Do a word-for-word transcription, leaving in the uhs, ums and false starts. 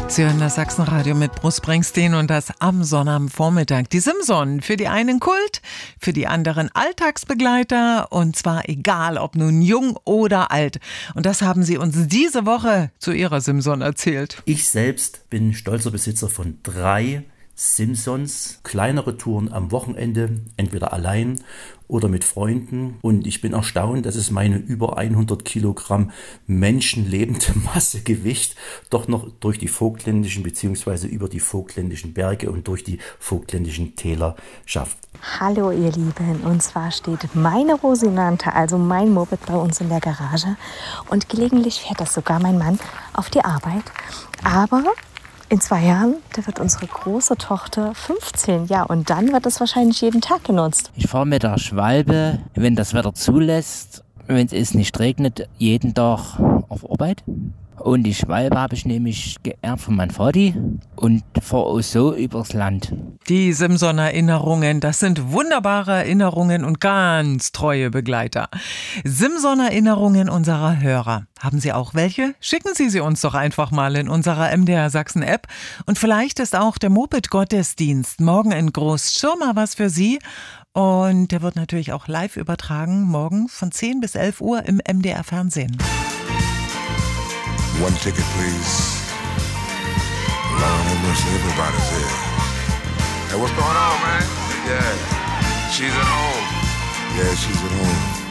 Sie hören das Sachsenradio mit Bruce Springsteen und das am Sonnabendvormittag. Die Simson, für die einen Kult, für die anderen Alltagsbegleiter und zwar egal, ob nun jung oder alt. Und das haben sie uns diese Woche zu ihrer Simson erzählt. Ich selbst bin stolzer Besitzer von drei Simsons, kleinere Touren am Wochenende, entweder allein oder mit Freunden. Und ich bin erstaunt, dass es meine über hundert Kilogramm menschenlebende Massegewicht doch noch durch die vogtländischen bzw. über die vogtländischen Berge und durch die vogtländischen Täler schafft. Hallo ihr Lieben, und zwar steht meine Rosinante, also mein Moped, bei uns in der Garage. Und gelegentlich fährt das sogar mein Mann auf die Arbeit. Aber in zwei Jahren, da wird unsere große Tochter fünfzehn, ja, und dann wird es wahrscheinlich jeden Tag genutzt. Ich fahre mit der Schwalbe, wenn das Wetter zulässt, wenn es nicht regnet, jeden Tag auf Arbeit. Und die Schwalbe habe ich nämlich geerbt von meinem Vati und fahre auch so übers Land. Die Simson-Erinnerungen, das sind wunderbare Erinnerungen und ganz treue Begleiter. Simson-Erinnerungen unserer Hörer. Haben Sie auch welche? Schicken Sie sie uns doch einfach mal in unserer M D R Sachsen-App. Und vielleicht ist auch der Moped-Gottesdienst morgen in Großschirma was für Sie. Und der wird natürlich auch live übertragen, morgen von zehn bis elf Uhr im M D R-Fernsehen. One ticket, please. Lord have mercy, everybody's here. Hey, what's going on, man? Yeah, she's at home. Yeah, she's at home.